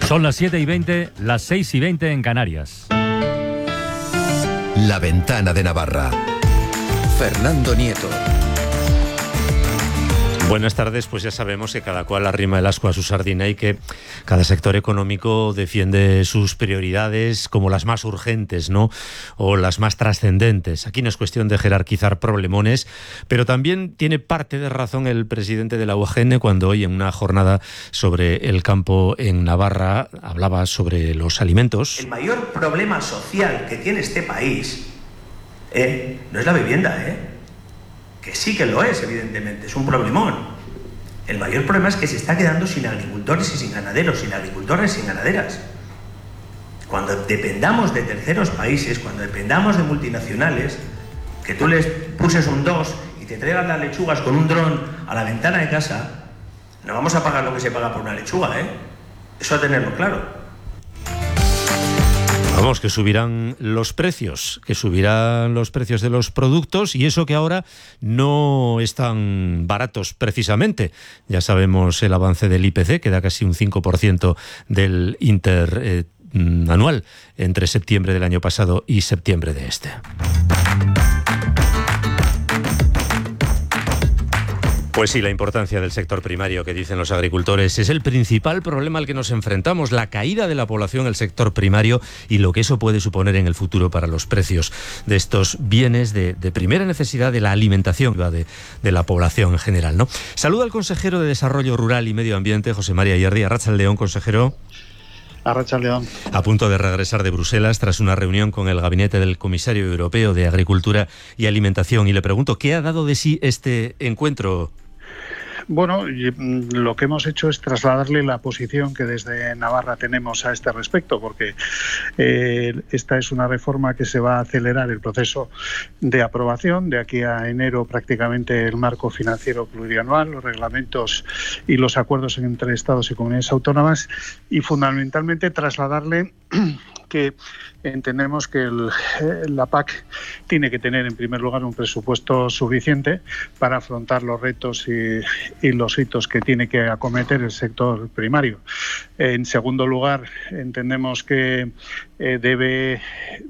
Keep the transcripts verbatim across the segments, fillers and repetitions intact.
Son las siete y veinte, las seis y veinte en Canarias. La Ventana de Navarra. Fernando Nieto. Buenas tardes, pues ya sabemos que cada cual arrima el ascua a su sardina y que cada sector económico defiende sus prioridades como las más urgentes, ¿no? O las más trascendentes. Aquí no es cuestión de jerarquizar problemones, pero también tiene parte de razón el presidente de la U G N cuando hoy en una jornada sobre el campo en Navarra hablaba sobre los alimentos. El mayor problema social que tiene este país eh, no es la vivienda, ¿eh? Que sí que lo es, evidentemente, es un problemón. El mayor problema es que se está quedando sin agricultores y sin ganaderos, sin agricultores y sin ganaderas. Cuando dependamos de terceros países, cuando dependamos de multinacionales, que tú les puses un dos y te traigas las lechugas con un dron a la ventana de casa, no vamos a pagar lo que se paga por una lechuga, ¿eh? Eso a tenerlo claro. Vamos, que subirán los precios, que subirán los precios de los productos y eso que ahora no están baratos precisamente. Ya sabemos el avance del I P C, que da casi un cinco por ciento del interanual eh, entre septiembre del año pasado y septiembre de este. Pues sí, la importancia del sector primario que dicen los agricultores es el principal problema al que nos enfrentamos, la caída de la población en el sector primario y lo que eso puede suponer en el futuro para los precios de estos bienes de, de primera necesidad de la alimentación de, de la población en general, ¿no? Saluda al consejero de Desarrollo Rural y Medio Ambiente, José María Ayerdi. Arratsaldeón, consejero. Arratsaldeón. A punto de regresar de Bruselas tras una reunión con el gabinete del comisario europeo de Agricultura y Alimentación. Y le pregunto, ¿qué ha dado de sí este encuentro? Bueno, lo que hemos hecho es trasladarle la posición que desde Navarra tenemos a este respecto, porque eh, esta es una reforma que se va a acelerar el proceso de aprobación. De aquí a enero prácticamente el marco financiero plurianual, los reglamentos y los acuerdos entre Estados y comunidades autónomas, y fundamentalmente trasladarle que entendemos que el, la P A C tiene que tener en primer lugar un presupuesto suficiente para afrontar los retos y, y los hitos que tiene que acometer el sector primario. En segundo lugar, entendemos que eh, debe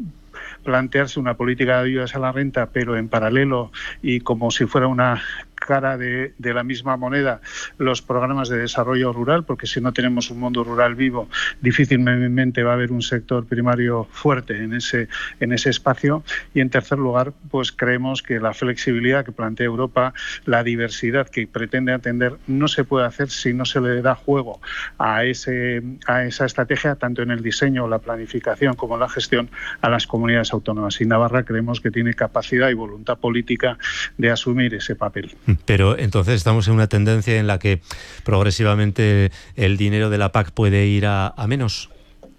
plantearse una política de ayudas a la renta, pero en paralelo y como si fuera una cara de, de la misma moneda, los programas de desarrollo rural, porque si no tenemos un mundo rural vivo, difícilmente va a haber un sector primario fuerte en ese, en ese espacio. Y en tercer lugar, pues creemos que la flexibilidad que plantea Europa, la diversidad que pretende atender, no se puede hacer si no se le da juego a, ese, a esa estrategia, tanto en el diseño, la planificación como la gestión, a las comunidades autónomas. Y Navarra creemos que tiene capacidad y voluntad política de asumir ese papel. Pero entonces estamos en una tendencia en la que progresivamente el dinero de la P A C puede ir a, a menos.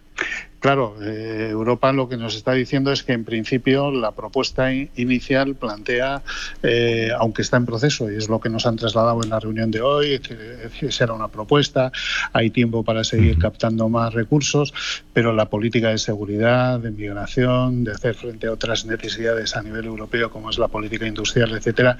Claro, eh, Europa lo que nos está diciendo es que en principio la propuesta in- inicial plantea, eh, aunque está en proceso, y es lo que nos han trasladado en la reunión de hoy, que, que será una propuesta, hay tiempo para seguir uh-huh. captando más recursos, pero la política de seguridad, de migración, de hacer frente a otras necesidades a nivel europeo, como es la política industrial, etcétera,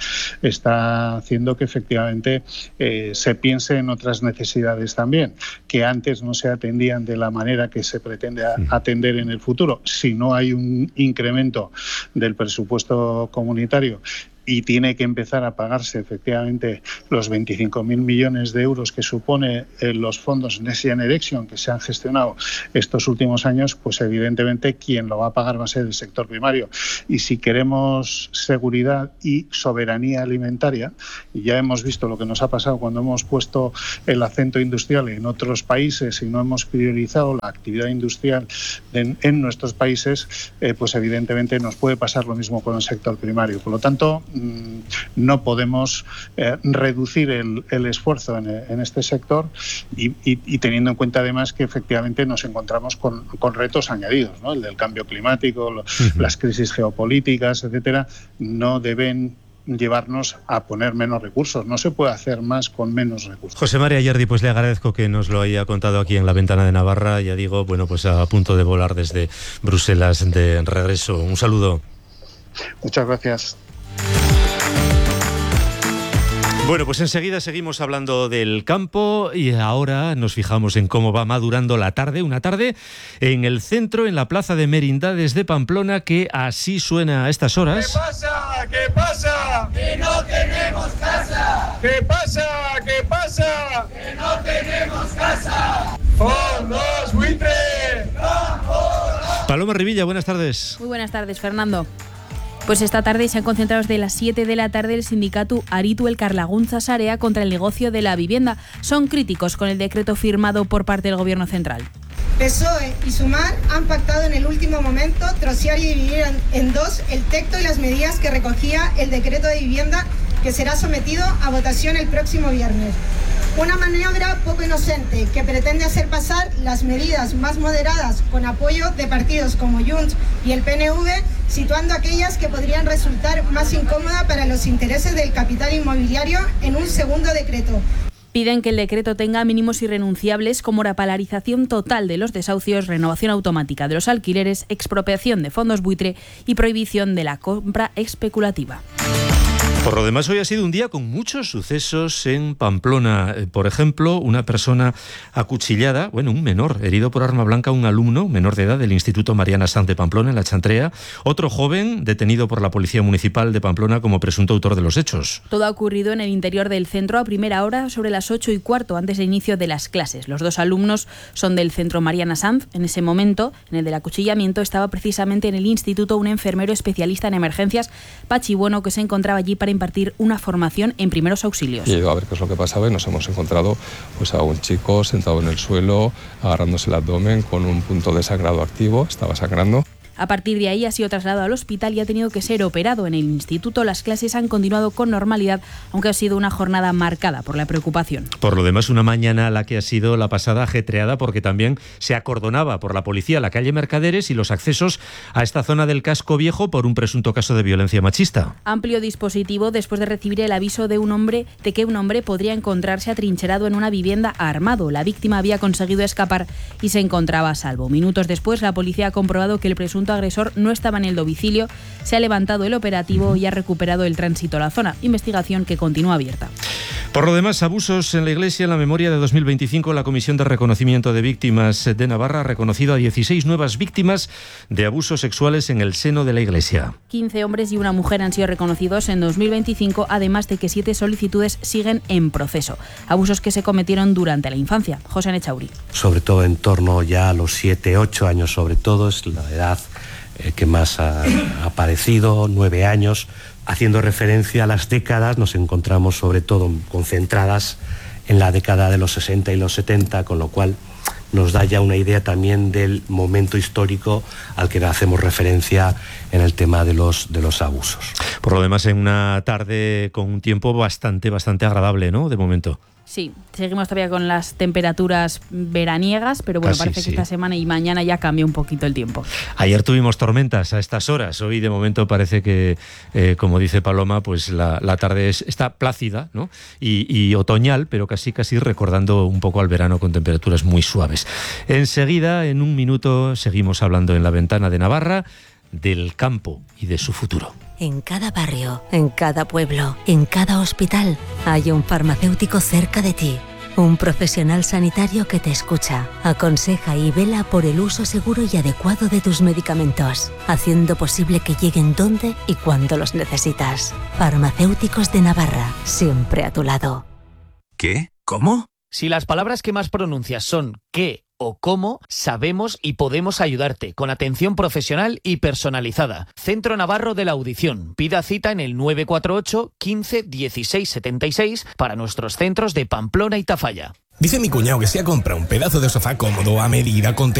está haciendo que efectivamente eh, se piense en otras necesidades también, que antes no se atendían de la manera que se pretende atender en el futuro. Si no hay un incremento del presupuesto comunitario y tiene que empezar a pagarse efectivamente los veinticinco mil millones de euros que supone eh, los fondos Next Generation que se han gestionado estos últimos años, pues evidentemente quien lo va a pagar va a ser el sector primario. Y si queremos seguridad y soberanía alimentaria, y ya hemos visto lo que nos ha pasado cuando hemos puesto el acento industrial en otros países y no hemos priorizado la actividad industrial en, en nuestros países, eh, pues evidentemente nos puede pasar lo mismo con el sector primario. Por lo tanto, no podemos eh, reducir el, el esfuerzo en, en este sector y, y, y teniendo en cuenta además que efectivamente nos encontramos con, con retos añadidos, ¿no? El del cambio climático, lo, uh-huh. las crisis geopolíticas, etcétera, no deben llevarnos a poner menos recursos. No se puede hacer más con menos recursos. José María Ayerdi, pues le agradezco que nos lo haya contado aquí en La Ventana de Navarra. Ya digo, bueno, pues a punto de volar desde Bruselas de regreso. Un saludo. Muchas gracias. Bueno, pues enseguida seguimos hablando del campo y ahora nos fijamos en cómo va madurando la tarde, una tarde en el centro, en la plaza de Merindades de Pamplona, que así suena a estas horas. ¿Qué pasa? ¿Qué pasa? ¡Que no tenemos casa! ¿Qué pasa? ¿Qué pasa? ¡Que no tenemos casa! ¡Fondos buitre! Paloma Rivilla, buenas tardes. Muy buenas tardes, Fernando. Pues esta tarde se han concentrado desde las siete de la tarde el sindicato Aritu Elkarlaguntza Sarea contra el negocio de la vivienda. Son críticos con el decreto firmado por parte del Gobierno central. P S O E y Sumar han pactado en el último momento trocear y dividir en dos el texto y las medidas que recogía el decreto de vivienda que será sometido a votación el próximo viernes. Una maniobra poco inocente que pretende hacer pasar las medidas más moderadas con apoyo de partidos como Junts y el P N V, situando aquellas que podrían resultar más incómodas para los intereses del capital inmobiliario en un segundo decreto. Piden que el decreto tenga mínimos irrenunciables como la paralización total de los desahucios, renovación automática de los alquileres, expropiación de fondos buitre y prohibición de la compra especulativa. Por lo demás, hoy ha sido un día con muchos sucesos en Pamplona. Por ejemplo, una persona acuchillada, bueno, un menor, herido por arma blanca, un alumno menor de edad del Instituto Mariana Sanz de Pamplona, en La Chantrea. Otro joven detenido por la Policía Municipal de Pamplona como presunto autor de los hechos. Todo ha ocurrido en el interior del centro a primera hora, sobre las ocho y cuarto, antes del inicio de las clases. Los dos alumnos son del Centro Mariana Sanz. En ese momento, en el del acuchillamiento, estaba precisamente en el instituto un enfermero especialista en emergencias, Pachi Bueno, que se encontraba allí para impartir una formación en primeros auxilios. Y he ido a ver qué es lo que pasaba y nos hemos encontrado pues, a un chico sentado en el suelo, agarrándose el abdomen con un punto de sangrado activo, estaba sangrando. A partir de ahí ha sido trasladado al hospital y ha tenido que ser operado en el instituto. Las clases han continuado con normalidad, aunque ha sido una jornada marcada por la preocupación. Por lo demás, una mañana la que ha sido la pasada ajetreada, porque también se acordonaba por la policía la calle Mercaderes y los accesos a esta zona del casco viejo por un presunto caso de violencia machista. Amplio dispositivo después de recibir el aviso de un hombre de que un hombre podría encontrarse atrincherado en una vivienda armado. La víctima había conseguido escapar y se encontraba a salvo. Minutos después, la policía ha comprobado que el presunto agresor no estaba en el domicilio, se ha levantado el operativo y ha recuperado el tránsito a la zona. Investigación que continúa abierta. Por lo demás, abusos en la Iglesia. En la memoria de dos mil veinticinco, la Comisión de Reconocimiento de Víctimas de Navarra ha reconocido a dieciséis nuevas víctimas de abusos sexuales en el seno de la Iglesia. quince hombres y una mujer han sido reconocidos en dos mil veinticinco, además de que siete solicitudes siguen en proceso. Abusos que se cometieron durante la infancia. José Nechauri. Sobre todo en torno ya a los siete, ocho años, sobre todo, es la edad eh, que más ha, ha aparecido, nueve años. Haciendo referencia a las décadas, nos encontramos sobre todo concentradas en la década de los sesenta y los setenta, con lo cual nos da ya una idea también del momento histórico al que hacemos referencia en el tema de los, de los abusos. Por lo demás, en una tarde con un tiempo bastante, bastante agradable, ¿no?, de momento. Sí, seguimos todavía con las temperaturas veraniegas, pero bueno, Casi, parece que sí. esta semana y mañana ya cambia un poquito el tiempo. Ayer tuvimos tormentas a estas horas. Hoy, de momento, parece que, eh, como dice Paloma, pues la, la tarde es, está plácida, ¿no?, y, y otoñal, pero casi casi recordando un poco al verano con temperaturas muy suaves. Enseguida, en un minuto, seguimos hablando en La Ventana de Navarra del campo y de su futuro. En cada barrio, en cada pueblo, en cada hospital, hay un farmacéutico cerca de ti. Un profesional sanitario que te escucha, aconseja y vela por el uso seguro y adecuado de tus medicamentos, haciendo posible que lleguen donde y cuando los necesitas. Farmacéuticos de Navarra, siempre a tu lado. ¿Qué? ¿Cómo? Si las palabras que más pronuncias son qué o cómo, sabemos y podemos ayudarte con atención profesional y personalizada. Centro Navarro de la Audición. Pida cita en el nueve cuatro ocho, quince, dieciséis, setenta y seis para nuestros centros de Pamplona y Tafalla. Dice mi cuñado que se ha comprado un pedazo de sofá cómodo a medida con